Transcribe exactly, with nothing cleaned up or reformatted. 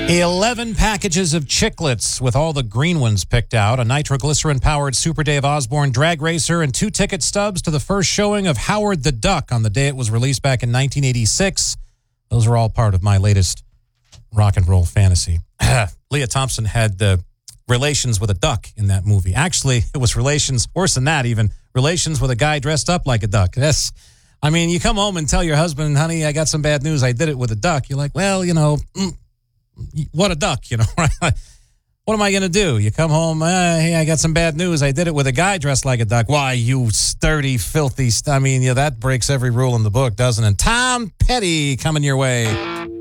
eleven packages of Chiclets with all the green ones picked out, a nitroglycerin-powered Super Dave Osborne drag racer, and two ticket stubs to the first showing of Howard the Duck on the day it was released back in nineteen eighty-six. Those are all part of my latest rock and roll fantasy. Leah Thompson had uh, relations with a duck in that movie. Actually, it was relations, worse than that even, relations with a guy dressed up like a duck. That's, I mean, you come home and tell your husband, honey, I got some bad news. I did it with a duck. You're like, well, you know, mm, what a duck, you know, right? What am I going to do? You come home, uh, hey, I got some bad news. I did it with a guy dressed like a duck. Why, you sturdy, filthy, st- I mean, yeah, that breaks every rule in the book, doesn't it? Tom Petty coming your way.